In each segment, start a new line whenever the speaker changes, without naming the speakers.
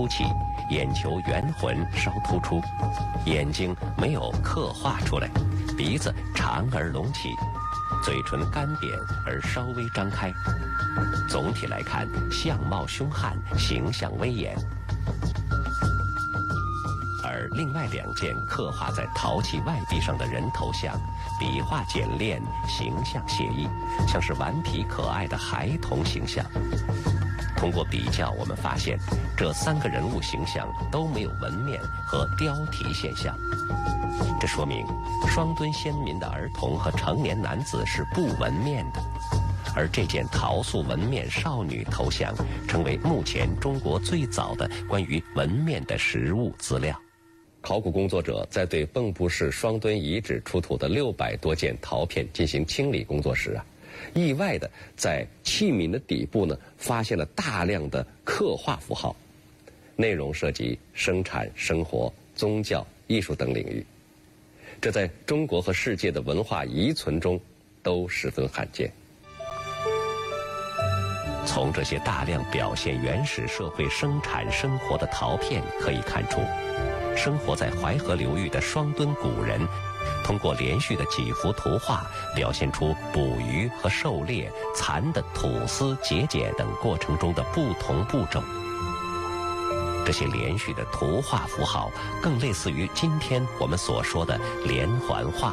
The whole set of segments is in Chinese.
起，眼球圆浑稍突出，眼睛没有刻画出来，鼻子长而隆起，嘴唇干扁而稍微张开。总体来看，相貌凶悍，形象威严。而另外2件刻画在陶器外壁上的人头像，笔画简练，形象写意，像是顽皮可爱的孩童形象。通过比较，我们发现这3个人物形象都没有纹面和雕题现象，这说明双墩先民的儿童和成年男子是不纹面的。而这件陶塑纹面少女头像成为目前中国最早的关于纹面的实物资料。考古工作者在对蚌埠市双墩遗址出土的600多件陶片进行清理工作时意外的在器皿的底部发现了大量的刻画符号，内容涉及生产、生活、宗教、艺术等领域，这在中国和世界的文化遗存中都十分罕见。从这些大量表现原始社会生产生活的陶片可以看出，生活在淮河流域的双墩古人通过连续的几幅图画，表现出捕鱼和狩猎、蚕的吐丝、结茧等过程中的不同步骤。这些连续的图画符号更类似于今天我们所说的连环画。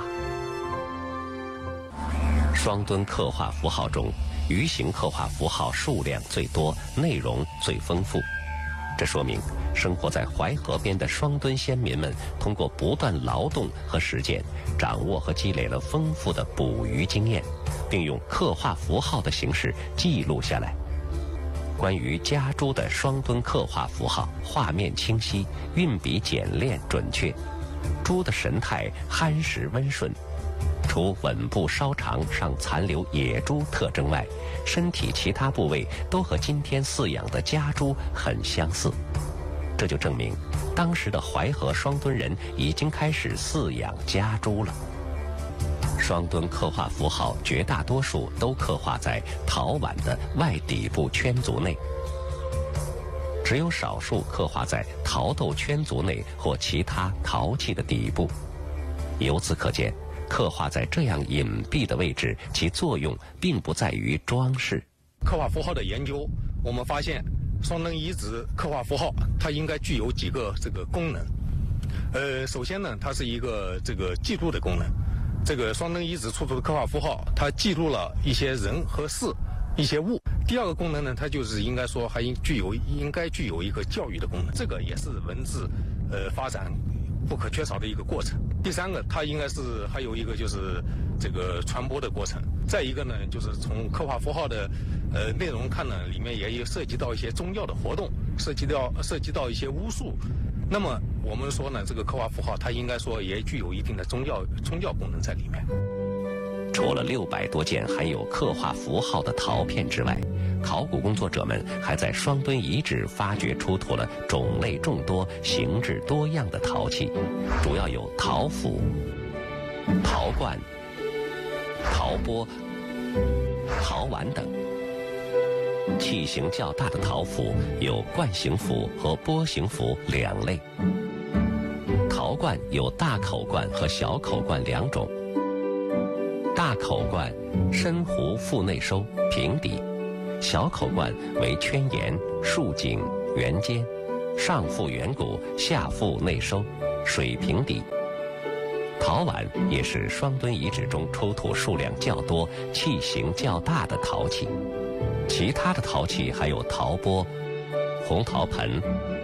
双墩刻画符号中，鱼形刻画符号数量最多，内容最丰富。这说明生活在淮河边的双墩先民们通过不断劳动和实践，掌握和积累了丰富的捕鱼经验，并用刻画符号的形式记录下来。关于家猪的双墩刻画符号，画面清晰，运笔简练准确，猪的神态憨实温顺，除吻部稍长上残留野猪特征外，身体其他部位都和今天饲养的家猪很相似。这就证明当时的淮河双墩人已经开始饲养家猪了。双墩刻画符号绝大多数都刻画在陶碗的外底部圈足内，只有少数刻画在陶豆圈足内或其他陶器的底部。由此可见，刻画在这样隐蔽的位置，其作用并不在于装饰。
刻画符号的研究，我们发现双墩遗址刻画符号它应该具有几个功能。首先呢，它是一个记录的功能。这个双墩遗址出土的刻画符号，它记录了一些人和事、一些物。第二个功能呢，它就是应该说还应该具有一个教育的功能，这个也是文字发展不可缺少的一个过程。第三个，它应该是还有一个就是这个传播的过程。再一个呢，就是从刻画符号的内容看呢，里面也有涉及到一些宗教的活动，涉及到一些巫术。那么我们说呢，这个刻画符号它应该说也具有一定的宗教功能在里面。
除了600多件含有刻画符号的陶片之外，考古工作者们还在双墩遗址发掘出土了种类众多、形制多样的陶器，主要有陶釜、陶罐、陶钵、陶碗等。器型较大的陶釜有罐形釜和钵形釜2类。陶罐有大口罐和小口罐2种。大口罐深壶腹内收，平底；小口罐为圈沿、竖颈、圆尖，上腹圆鼓，下腹内收，水平底。陶碗也是双墩遗址中出土数量较多、器型较大的陶器。其他的陶器还有陶钵、红陶盆、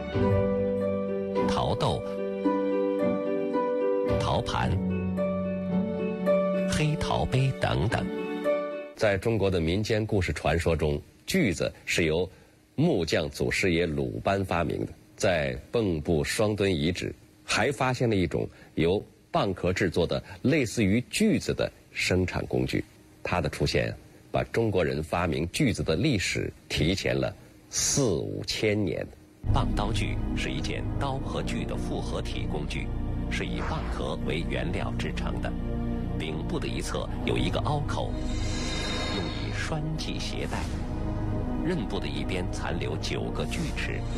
陶豆、陶盘、黑陶杯等等。在中国的民间故事传说中，锯子是由木匠祖师爷鲁班发明的。在蚌埠双墩遗址还发现了一种由蚌壳制作的类似于锯子的生产工具，它的出现把中国人发明锯子的历史提前了4-5千年。蚌刀锯是一件刀和锯的复合体工具，是以蚌壳为原料制成的。柄部的一侧有一个凹口，用以拴系鞋带。刃部的一边残留9个锯齿，